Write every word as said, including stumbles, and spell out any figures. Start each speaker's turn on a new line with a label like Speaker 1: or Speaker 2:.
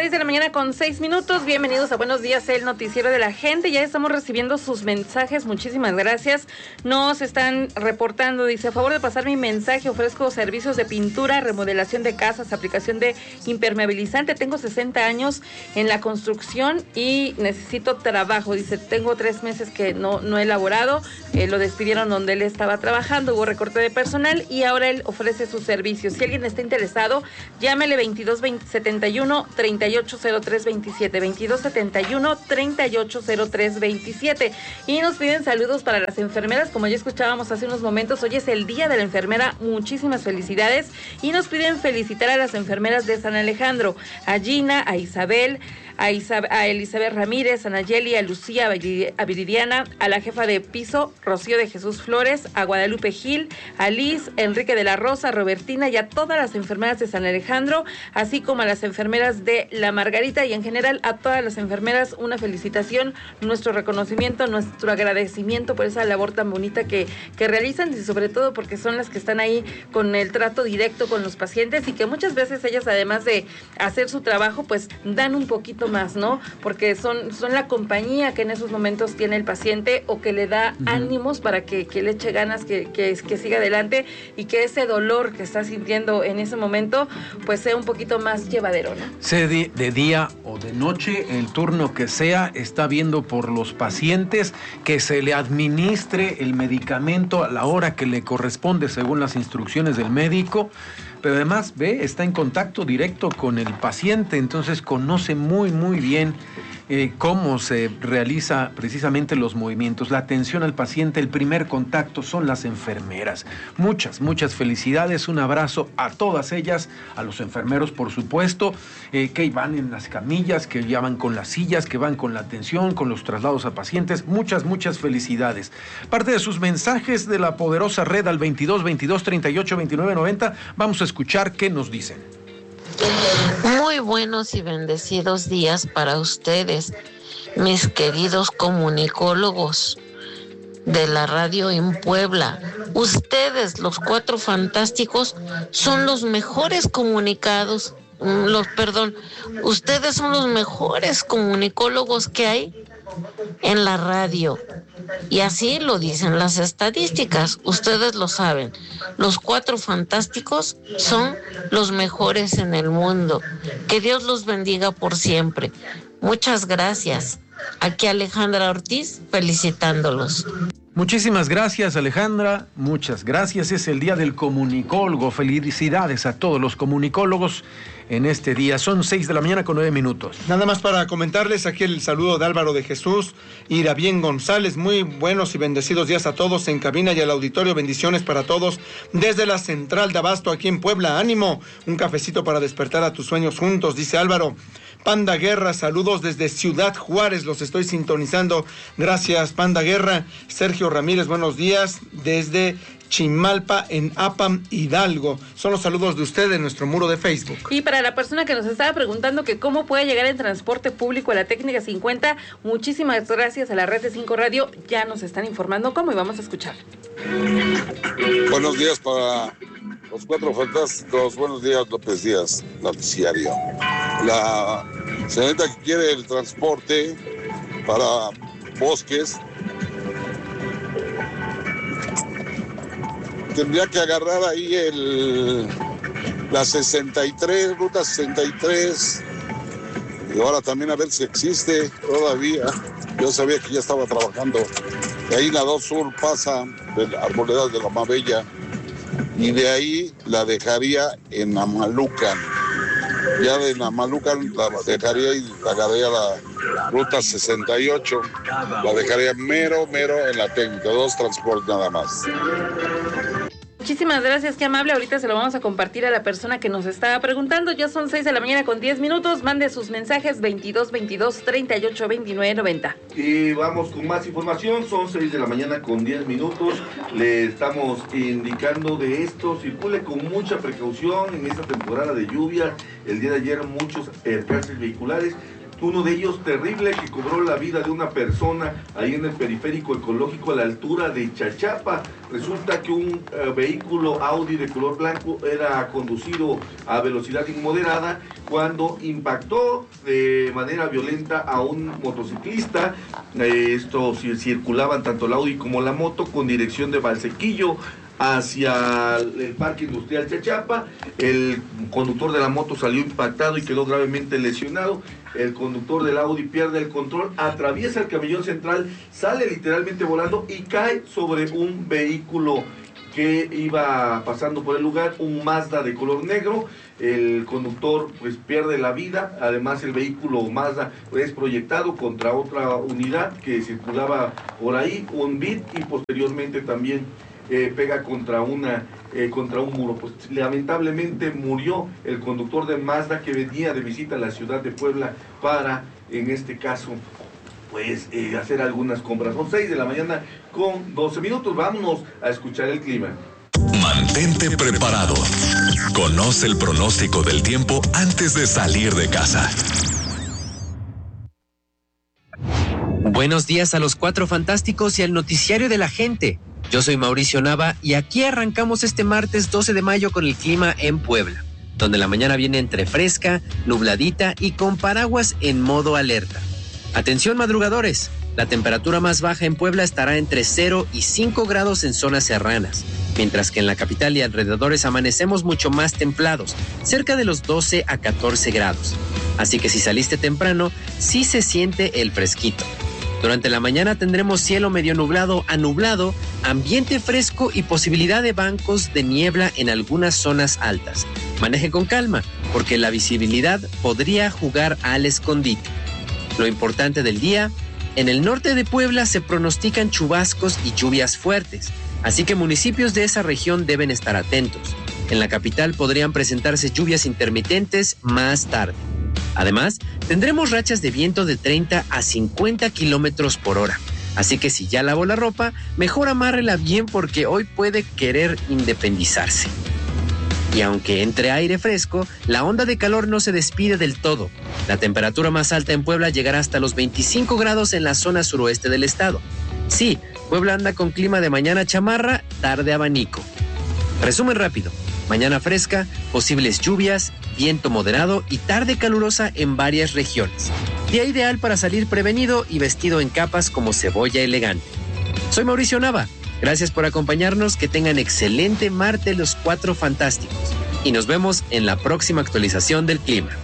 Speaker 1: seis de la mañana con seis minutos. Bienvenidos a Buenos Días, el noticiero de la gente. Ya estamos recibiendo sus mensajes. Muchísimas gracias. Nos están reportando, dice, a favor de pasar mi mensaje, ofrezco servicios de pintura, remodelación de casas, aplicación de impermeabilizante. Tengo sesenta años en la construcción y necesito trabajo. Dice, tengo tres meses que no, no he laborado. Eh, lo despidieron donde él estaba trabajando. Hubo recorte de personal y ahora él ofrece sus servicios. Si alguien está interesado, llámele veintidós setenta y uno, treinta y ocho cero tres veintisiete, veintidós setenta y uno, treinta y ocho cero tres veintisiete. Y nos piden saludos para las enfermeras, como ya escuchábamos hace unos momentos. Hoy es el Día de la Enfermera, muchísimas felicidades. Y nos piden felicitar a las enfermeras de San Alejandro, a Gina, a Isabel, a, Isab- a Elizabeth Ramírez, a Nayeli, a Lucía, a Viridiana, a la jefa de piso, Rocío de Jesús Flores, a Guadalupe Gil, a Liz, Enrique de la Rosa, a Robertina y a todas las enfermeras de San Alejandro, así como a las enfermeras de La Margarita y en general a todas las enfermeras una felicitación, nuestro reconocimiento, nuestro agradecimiento por esa labor tan bonita que, que realizan y sobre todo porque son las que están ahí con el trato directo con los pacientes y que muchas veces ellas, además de hacer su trabajo, pues dan un poquito más, ¿no? Porque son, son la compañía que en esos momentos tiene el paciente o que le da uh-huh. ánimos para que, que le eche ganas, que, que, que siga adelante y que ese dolor que está sintiendo en ese momento pues sea un poquito más llevadero, ¿no?
Speaker 2: Sea de, de día o de noche, el turno que sea, está viendo por los pacientes, que se le administre el medicamento a la hora que le corresponde según las instrucciones del médico. Pero además, ve, está en contacto directo con el paciente, entonces conoce muy, muy bien eh, cómo se realiza precisamente los movimientos. La atención al paciente, el primer contacto son las enfermeras. Muchas, muchas felicidades, un abrazo a todas ellas, a los enfermeros, por supuesto, eh, que van en las camillas, que ya van con las sillas, que van con la atención, con los traslados a pacientes. Muchas, muchas felicidades. Parte de sus mensajes de la poderosa red al veintidós veintidós treinta y ocho veintinueve noventa, vamos a escuchar qué nos dicen.
Speaker 3: Muy buenos y bendecidos días para ustedes, mis queridos comunicólogos de la radio en Puebla. Ustedes, los cuatro fantásticos, son los mejores comunicados, los, perdón, ustedes son los mejores comunicólogos que hay en la radio. Y así lo dicen las estadísticas, ustedes lo saben. Los cuatro fantásticos son los mejores en el mundo. Que Dios los bendiga por siempre. Muchas gracias. Aquí Alejandra Ortiz felicitándolos.
Speaker 2: Muchísimas gracias, Alejandra, muchas gracias. Es el Día del Comunicólogo. Felicidades a todos los comunicólogos en este día. Son seis de la mañana con nueve minutos.
Speaker 4: Nada más para comentarles aquí el saludo de Álvaro de Jesús, Irabien González. Muy buenos y bendecidos días a todos en cabina y al auditorio. Bendiciones para todos desde la Central de Abasto aquí en Puebla. Ánimo, un cafecito para despertar a tus sueños juntos, dice Álvaro. Panda Guerra, saludos desde Ciudad Juárez, los estoy sintonizando. Gracias, Panda Guerra. Sergio Ramírez, buenos días desde Chimalpa, en Apam, Hidalgo. Son los saludos de usted en nuestro muro de Facebook.
Speaker 1: Y para la persona que nos estaba preguntando que cómo puede llegar en transporte público a la técnica cincuenta, muchísimas gracias a la red de cinco Radio. Ya nos están informando cómo y vamos a escuchar.
Speaker 5: Buenos días para los cuatro fantásticos. Buenos días, López Díaz, noticiario. La señorita que quiere el transporte para Bosques tendría que agarrar ahí el la sesenta y tres, ruta sesenta y tres, y ahora también a ver si existe todavía. Yo sabía que ya estaba trabajando. De ahí la dos Sur pasa de la Arboleda de la Mabella y de ahí la dejaría en Amalucan. Ya de Amalucan la dejaría y la agarraría la ruta sesenta y ocho. La dejaría mero, mero en la técnica. Dos transportes nada más.
Speaker 1: Muchísimas gracias, qué amable. Ahorita se lo vamos a compartir a la persona que nos estaba preguntando. Ya son seis de la mañana con diez minutos. Mande sus mensajes veintidós veintidós treinta y ocho veintinueve noventa.
Speaker 6: Y vamos con más información. Son seis de la mañana con diez minutos. Le estamos indicando de esto. Circule con mucha precaución en esta temporada de lluvia. El día de ayer muchos percances vehiculares. uno de ellos terrible que cobró la vida de una persona ahí en el periférico ecológico a la altura de Chachapa. Resulta que un uh, vehículo Audi de color blanco era conducido a velocidad inmoderada cuando impactó de manera violenta a un motociclista. Eh, estos circulaban tanto el Audi como la moto con dirección de Valsequillo hacia el Parque Industrial Chachapa. El conductor de la moto salió impactado y quedó gravemente lesionado. El conductor del Audi pierde el control, atraviesa el camellón central, sale literalmente volando y cae sobre un vehículo que iba pasando por el lugar, un Mazda de color negro. El conductor pues pierde la vida, además el vehículo Mazda es proyectado contra otra unidad que circulaba por ahí, un Beat, y posteriormente también eh, pega contra una eh, contra un muro. Pues lamentablemente murió el conductor de Mazda que venía de visita a la ciudad de Puebla para, en este caso, pues eh, hacer algunas compras. Son seis de la mañana con doce minutos. Vámonos a escuchar el clima.
Speaker 7: Mantente preparado. Conoce el pronóstico del tiempo antes de salir de casa.
Speaker 8: Buenos días a los Cuatro Fantásticos y al noticiario de la gente. Yo soy Mauricio Nava y aquí arrancamos este martes doce de mayo con el clima en Puebla, donde la mañana viene entre fresca, nubladita y con paraguas en modo alerta. Atención madrugadores, la temperatura más baja en Puebla estará entre cero y cinco grados en zonas serranas, mientras que en la capital y alrededores amanecemos mucho más templados, cerca de los doce a catorce grados. Así que si saliste temprano, sí se siente el fresquito. Durante la mañana tendremos cielo medio nublado a nublado, ambiente fresco y posibilidad de bancos de niebla en algunas zonas altas. Maneje con calma, porque la visibilidad podría jugar al escondite. Lo importante del día, en el norte de Puebla se pronostican chubascos y lluvias fuertes, así que municipios de esa región deben estar atentos. En la capital podrían presentarse lluvias intermitentes más tarde. Además, tendremos rachas de viento de treinta a cincuenta kilómetros por hora. Así que si ya lavó la ropa, mejor amárrela bien porque hoy puede querer independizarse. Y aunque entre aire fresco, la onda de calor no se despide del todo. La temperatura más alta en Puebla llegará hasta los veinticinco grados en la zona suroeste del estado. Sí, Puebla anda con clima de mañana chamarra, tarde abanico. Resumen rápido. Mañana fresca, posibles lluvias, viento moderado y tarde calurosa en varias regiones. Día ideal para salir prevenido y vestido en capas como cebolla elegante. Soy Mauricio Nava. Gracias por acompañarnos. Que tengan excelente martes los Cuatro Fantásticos. Y nos vemos en la próxima actualización del clima.